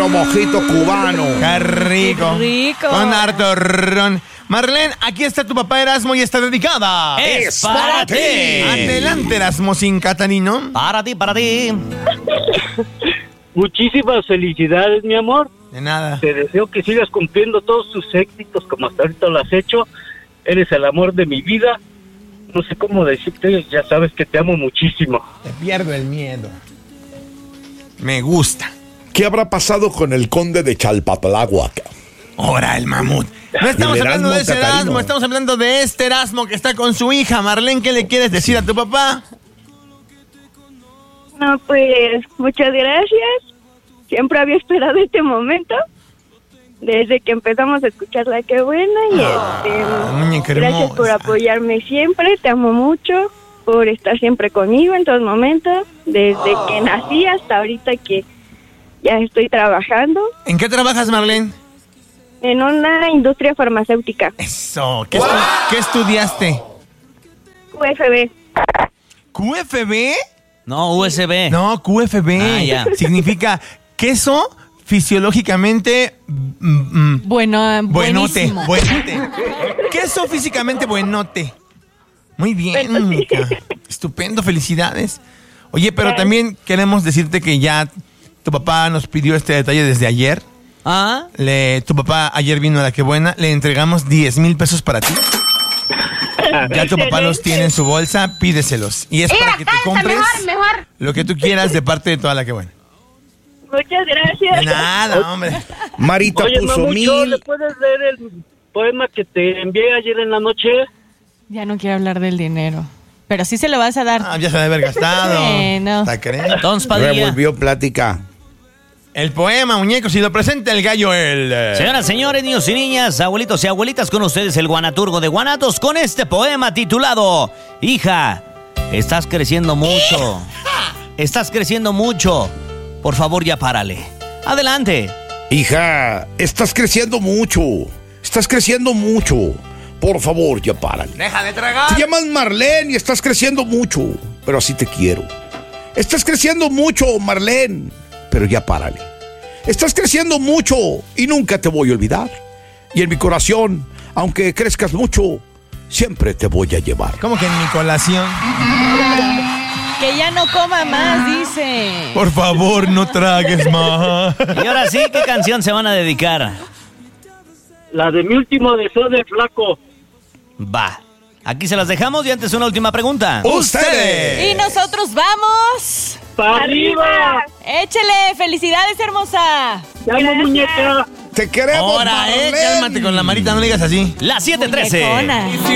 Nuestro mojito cubano. ¡Qué rico! ¡Qué rico! Con harto ron. Marlene, aquí está tu papá Erasmo y está dedicada. ¡Es para ti! Adelante, Erasmo sin Catarino. Para ti. Muchísimas felicidades, mi amor. De nada. Te deseo que sigas cumpliendo todos tus éxitos como hasta ahorita lo has hecho. Eres el amor de mi vida. No sé cómo decirte, ya sabes que te amo muchísimo. Te pierdo el miedo. Me gusta. ¿Qué habrá pasado con el conde de Chalpatláhuac? Ahora el mamut. No estamos El hablando de ese Erasmo Erasmo, Catarino. estamos hablando de este Erasmo que está con su hija. Marlene, ¿qué le quieres decir a tu papá? No, pues muchas gracias. Siempre había esperado este momento. Desde que empezamos a escuchar La Qué Buena. muñeca Gracias hermosa. por apoyarme siempre. Te amo mucho. Por estar siempre conmigo en todos momentos. Desde que nací hasta ahorita que ya estoy trabajando ¿En qué trabajas, Marlene? en una industria farmacéutica. Eso. ¿Qué estudiaste? QFB. ¿QFB? No, USB. No, QFB. Ah, ya. Significa queso fisiológicamente Bueno, buenote. buenísimo. Buenote. Queso físicamente buenote. Muy bien, Bueno, sí. Mónica. Estupendo, felicidades. Oye, pero Gracias. también queremos decirte que ya tu papá nos pidió este detalle desde ayer. Ah, Tu papá ayer vino a La Qué Buena, le entregamos 10,000 pesos para ti. Ya tu papá los tiene en su bolsa, pídeselos. Y es para que te compres lo que tú quieras de parte de toda La Qué Buena. Muchas gracias. De nada, hombre. Marita Oye, puso Mamucho, 1,000. ¿le puedes leer el poema que te envié ayer en la noche? Ya no quiero hablar del dinero. Pero sí se lo vas a dar. Ah, ya se debe haber gastado. Bueno. ¿Te crees? entonces, Padilla. Revolvió plática. El poema, muñeco, si lo presenta el gallo, Señoras, señores, niños y niñas, abuelitos y abuelitas, con ustedes el guanaturgo de Guanatos con este poema titulado Hija, estás creciendo mucho. Estás creciendo mucho. Por favor, ya párale. Adelante. Hija, estás creciendo mucho. Estás creciendo mucho. Por favor, ya párale. Deja de tragar. Te llamas Marlene y estás creciendo mucho, pero así te quiero. Estás creciendo mucho, Marlene, pero ya párale. Estás creciendo mucho y nunca te voy a olvidar. Y en mi corazón, aunque crezcas mucho, siempre te voy a llevar. ¿Cómo que en mi colación? Que ya no coma más, dice. Por favor, no tragues más. Y ahora sí, ¿qué canción se van a dedicar? La de mi último deseo de flaco. Va. Aquí se las dejamos y antes una última pregunta. ¡Ustedes! Y nosotros vamos. ¡Para arriba! Échele, felicidades, hermosa. ¡Te amo, muñeca! Te queremos, Ahora, Marlene. cálmate con la Marita, no le digas así. La 7:13. Muñecona.